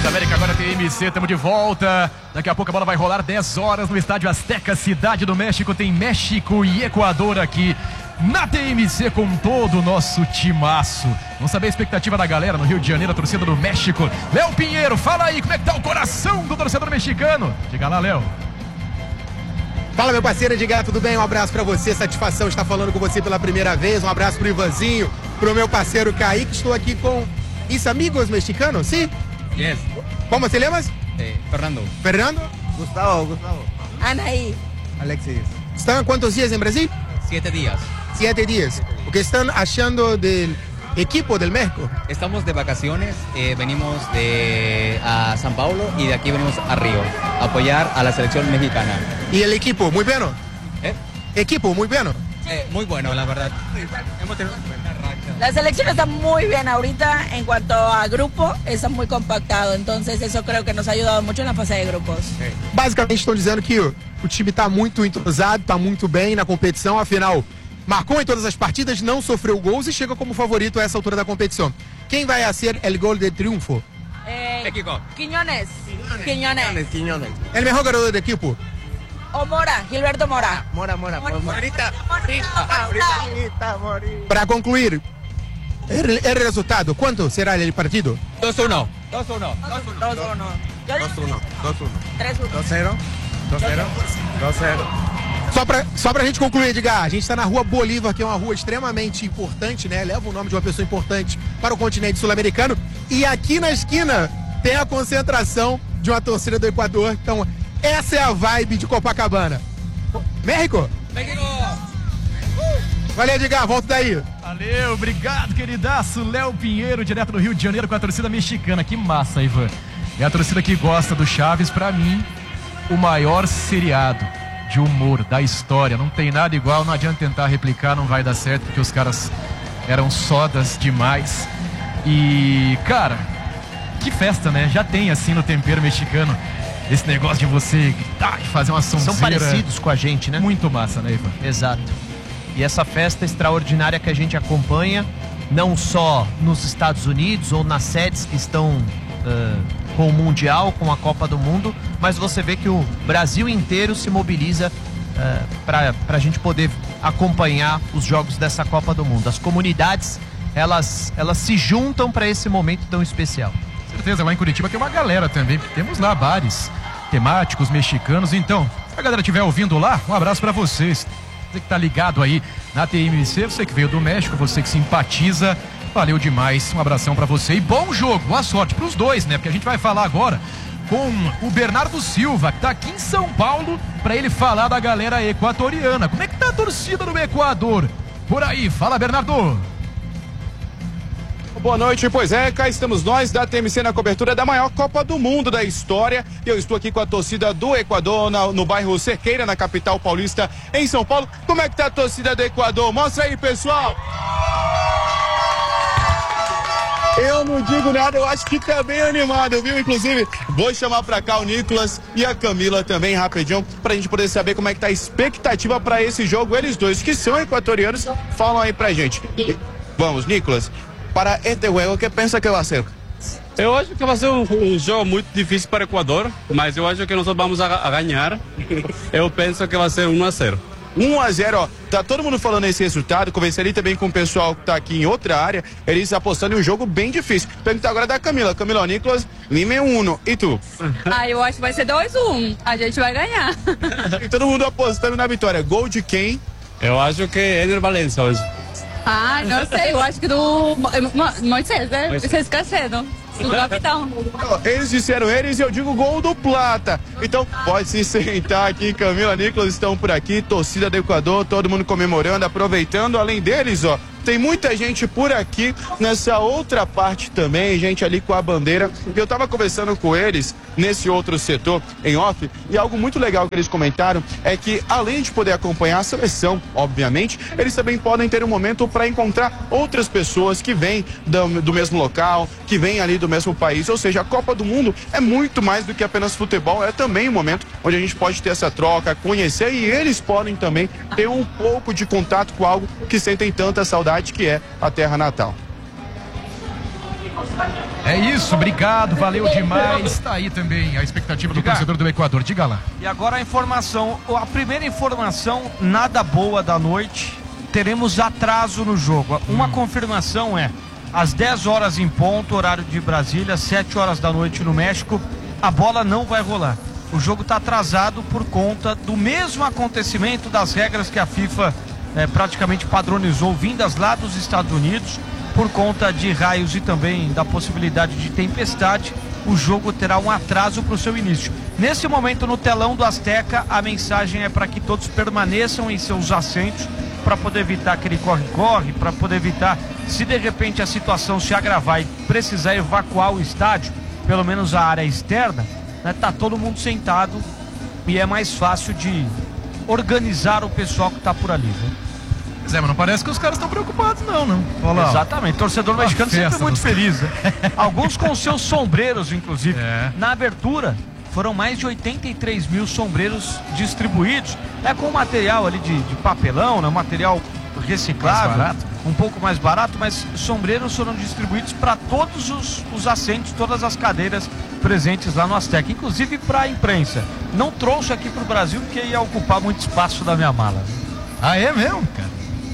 América, agora tem TMC, estamos de volta. Daqui a pouco a bola vai rolar 10 horas no Estádio Azteca, Cidade do México. Tem México e Equador aqui na TMC com todo o nosso timaço. Vamos saber a expectativa da galera no Rio de Janeiro, a torcida do México. Léo Pinheiro, fala aí, como é que tá o coração do torcedor mexicano? Diga lá, Léo. Fala, meu parceiro Edgar, tudo bem? Um abraço pra você, satisfação estar falando com você pela primeira vez. Um abraço pro Ivanzinho, pro meu parceiro Kaique. Estou aqui com Is amigos mexicanos, sim? Yes. ¿Cómo se llamas? Fernando. Fernando. Gustavo. Anaí. Alexis. ¿Están cuántos días en Brasil? 7 días. 7 días. ¿O qué están haciendo del equipo del México? Estamos de vacaciones, venimos a San Paulo y de aquí venimos a Río a apoyar a la selección mexicana. ¿Y el equipo? Muy bueno. Equipo, muy bueno. Muy bueno, la verdad. Hemos tenido una racha. La selección está muy bien ahorita en cuanto a grupo, está muy compactado, entonces eso creo que nos ha ayudado mucho en la fase de grupos. Basicamente estão dizendo que o time está muito entrosado, está muito bem na competição, afinal, marcou em todas as partidas, não sofreu gols e chega como favorito a essa altura da competição. Quem vai ser el gol de triunfo? México. Quiñones. El mejor garoto del equipo. O Mora, Gilberto Mora. Morita. Para concluir, el resultado, ¿cuánto será el partido? 2-1. 2-1. 2-0. 2-0. Só pra gente concluir, Edgar, a gente tá na Rua Bolívar, que é uma rua extremamente importante, né? Leva o nome de uma pessoa importante para o continente sul-americano. E aqui na esquina tem a concentração de uma torcida do Equador. Então, essa é a vibe de Copacabana. México? Valeu, Edgar, volta daí. Valeu, obrigado, queridaço. Léo Pinheiro, direto do Rio de Janeiro com a torcida mexicana. Que massa, Ivan. É a torcida que gosta do Chaves, pra mim, o maior seriado de humor da história. Não tem nada igual, não adianta tentar replicar, não vai dar certo, porque os caras eram sodas demais. E, cara, que festa, né? Já tem, assim, no tempero mexicano, esse negócio de você gritar e fazer uma sonzeira. São parecidos com a gente, né? Muito massa, né, Ivan? Exato. E essa festa extraordinária que a gente acompanha, não só nos Estados Unidos ou nas sedes que estão com o Mundial, com a Copa do Mundo, mas você vê que o Brasil inteiro se mobiliza para a gente poder acompanhar os jogos dessa Copa do Mundo. As comunidades, elas se juntam para esse momento tão especial. Com certeza, lá em Curitiba tem uma galera também, temos lá bares temáticos mexicanos. Então, se a galera estiver ouvindo lá, um abraço para vocês. Você que tá ligado aí na TMC, você que veio do México, você que simpatiza, valeu demais, um abração pra você e bom jogo, boa sorte pros dois, né? Porque a gente vai falar agora com o Bernardo Silva, que tá aqui em São Paulo, pra ele falar da galera equatoriana. Como é que tá a torcida do Equador por aí? Fala, Bernardo! Boa noite, pois é, cá estamos nós da TMC na cobertura da maior Copa do Mundo da história. Eu estou aqui com a torcida do Equador no bairro Cerqueira, na capital paulista, em São Paulo. Como é que tá a torcida do Equador? Mostra aí, pessoal! Eu não digo nada, eu acho que tá bem animado, viu? Inclusive, vou chamar pra cá o Nicolas e a Camila também, rapidinho, pra gente poder saber como é que tá a expectativa pra esse jogo. Eles dois, que são equatorianos, falam aí pra gente. Vamos, Nicolas. Para este juego, ¿qué piensa que va a ser? Eu acho que vai ser um jogo muito difícil para o Equador, mas eu acho que nós vamos a ganhar. Eu penso que vai ser 1-0. 1-0, ó. Tá todo mundo falando esse resultado. Conversei também com o pessoal que tá aqui em outra área. Eles apostando em um jogo bem difícil. Perguntar agora da Camila. Camila, o Nicolas, Lima 1. E tu? Eu acho que vai ser 2-1. A gente vai ganhar. E todo mundo apostando na vitória. Gol de quem? Eu acho que é Ener Valencia hoje. Não sei. Eu acho que do Moisés, né? Moisés Caicedo. Do capitão. Eles disseram eles e eu digo gol do Plata. Então pode se sentar aqui, Camila, Nicolas estão por aqui, torcida do Equador, todo mundo comemorando, aproveitando. Além deles, ó, tem muita gente por aqui nessa outra parte também, gente ali com a bandeira. Eu tava conversando com eles nesse outro setor em off e algo muito legal que eles comentaram é que além de poder acompanhar a seleção, obviamente, eles também podem ter um momento para encontrar outras pessoas que vêm do mesmo local, que vêm ali do mesmo país. Ou seja, a Copa do Mundo é muito mais do que apenas futebol, é também um momento onde a gente pode ter essa troca, conhecer e eles podem também ter um pouco de contato com algo que sentem tanta saudade, que é a terra natal. É isso, obrigado, valeu demais. Tá aí também a expectativa do torcedor do Equador. Diga lá. E agora a informação, a primeira informação, nada boa da noite, teremos atraso no jogo. Uma confirmação é, às 10 horas em ponto, horário de Brasília, 7 horas da noite no México, a bola não vai rolar. O jogo está atrasado por conta do mesmo acontecimento das regras que a FIFA praticamente padronizou, vindas lá dos Estados Unidos, por conta de raios e também da possibilidade de tempestade. O jogo terá um atraso para o seu início. Nesse momento, no telão do Azteca, a mensagem é para que todos permaneçam em seus assentos, para poder evitar aquele corre-corre, para poder evitar, se de repente a situação se agravar e precisar evacuar o estádio, pelo menos a área externa, tá todo mundo sentado e é mais fácil de organizar o pessoal que está por ali, né? Zé, mas não parece que os caras estão preocupados, não. Olha lá, exatamente, torcedor mexicano sempre muito feliz, né? Alguns com seus sombreiros, inclusive. Na abertura, foram mais de 83 mil sombreiros distribuídos. Com material ali de papelão, né? Material reciclável, um pouco mais barato, mas sombreiros foram distribuídos para todos os assentos, todas as cadeiras presentes lá no Azteca, inclusive para a imprensa. Não trouxe aqui para o Brasil porque ia ocupar muito espaço da minha mala. Ah, é mesmo, cara?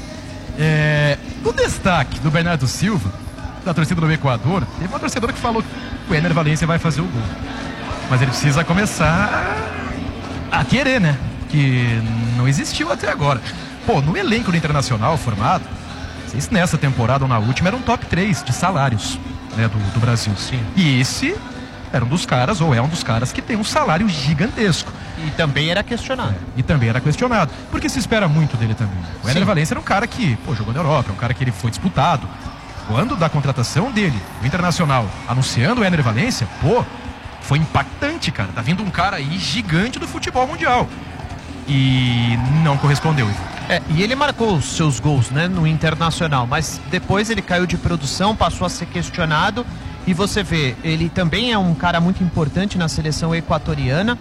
O destaque do Bernardo Silva, da torcida do Equador, teve uma torcedora que falou que o Ener Valencia vai fazer o gol. Mas ele precisa começar a querer, né? Que não existiu até agora. Pô, no elenco do Internacional formado, não sei se nessa temporada ou na última, era um top 3 de salários, né, do Brasil. Sim. E esse era um dos caras, ou é um dos caras, que tem um salário gigantesco. E também era questionado. Porque se espera muito dele também. O Ener Valencia era um cara que, jogou na Europa, é um cara que ele foi disputado. Quando da contratação dele, o Internacional, anunciando o Ener Valencia, foi impactante, cara. Tá vindo um cara aí gigante do futebol mundial. E não correspondeu. E ele marcou os seus gols, né, no Internacional, mas depois ele caiu de produção, passou a ser questionado. E você vê, ele também é um cara muito importante na seleção equatoriana.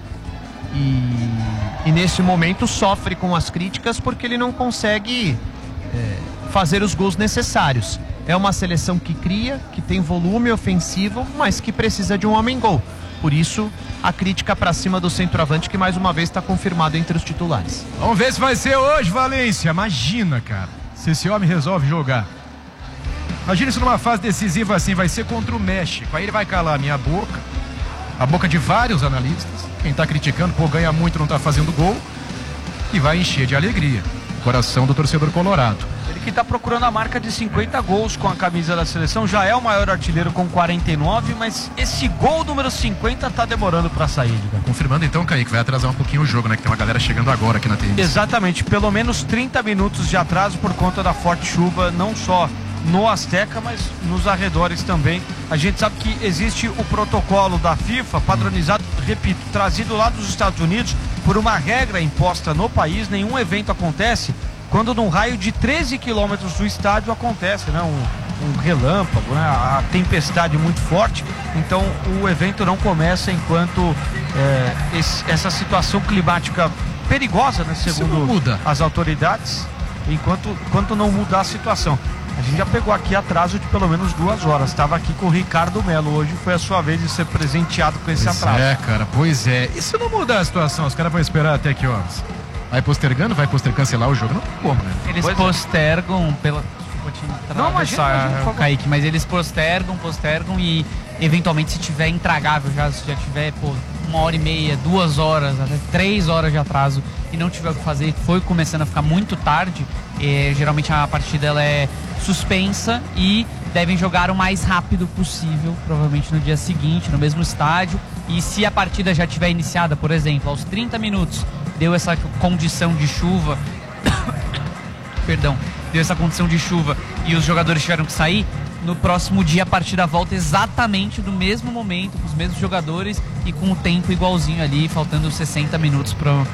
E nesse momento sofre com as críticas porque ele não consegue fazer os gols necessários. É uma seleção que cria, que tem volume ofensivo, mas que precisa de um homem-gol. Por isso, a crítica para cima do centroavante, que mais uma vez está confirmado entre os titulares. Vamos ver se vai ser hoje, Valência. Imagina, cara, se esse homem resolve jogar. Imagina isso numa fase decisiva assim, vai ser contra o México. Aí ele vai calar a minha boca, a boca de vários analistas. Quem tá criticando, ganha muito, não tá fazendo gol. E vai encher de alegria o coração do torcedor colorado. Ele que tá procurando a marca de 50 gols com a camisa da seleção, já é o maior artilheiro com 49, mas esse gol número 50 tá demorando para sair. Confirmando então, Kaique, vai atrasar um pouquinho o jogo, né? Que tem uma galera chegando agora aqui na TNC. Exatamente, pelo menos 30 minutos de atraso por conta da forte chuva, não só no Azteca, mas nos arredores também. A gente sabe que existe o protocolo da FIFA, padronizado, repito, trazido lá dos Estados Unidos, por uma regra imposta no país. Nenhum evento acontece quando num raio de 13 quilômetros do estádio acontece, né, um relâmpago, né, a tempestade muito forte. Então o evento não começa enquanto essa situação climática perigosa, né, segundo as autoridades, enquanto não mudar a situação. A gente já pegou aqui atraso de pelo menos 2 horas. Estava aqui com o Ricardo Melo. Hoje foi a sua vez de ser presenteado com esse atraso. Cara, pois é. E se não mudar a situação, os caras vão esperar até que horas? Vai postergando, cancelar o jogo? Não tem como, né? Eles postergam pela... Não, imagina, Kaique, mas eles postergam e eventualmente se tiver intragável, se já tiver 1h30, 2 horas, até 3 horas de atraso e não tiver o que fazer, foi começando a ficar muito tarde, geralmente a partida ela é suspensa e devem jogar o mais rápido possível, provavelmente no dia seguinte, no mesmo estádio. E se a partida já tiver iniciada, por exemplo, aos 30 minutos, deu essa condição de chuva, deu essa condição de chuva e os jogadores tiveram que sair, no próximo dia a partida volta exatamente no mesmo momento, com os mesmos jogadores e com o tempo igualzinho ali, faltando 60 minutos para